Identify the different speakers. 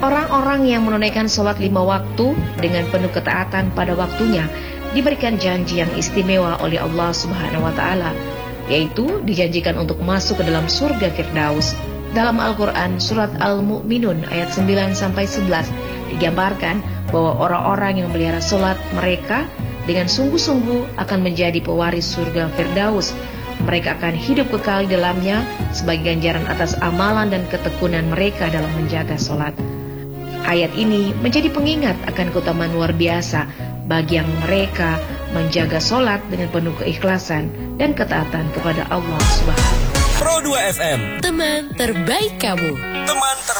Speaker 1: Orang-orang yang menunaikan sholat 5 waktu dengan penuh ketaatan pada waktunya diberikan janji yang istimewa oleh Allah Subhanahu wa Ta'ala, yaitu dijanjikan untuk masuk ke dalam surga Firdaus. Dalam Al-Quran surat Al-Mu'minun ayat 9-11 digambarkan bahwa orang-orang yang melihara sholat mereka dengan sungguh-sungguh akan menjadi pewaris surga Firdaus. Mereka akan hidup kekal di dalamnya sebagai ganjaran atas amalan dan ketekunan mereka dalam menjaga sholat. Ayat ini menjadi pengingat akan keutamaan luar biasa bagi yang mereka menjaga sholat dengan penuh keikhlasan dan ketaatan kepada Allah Subhanahu.
Speaker 2: Pro 2 FM,
Speaker 3: teman terbaik kamu.
Speaker 2: teman terbaik.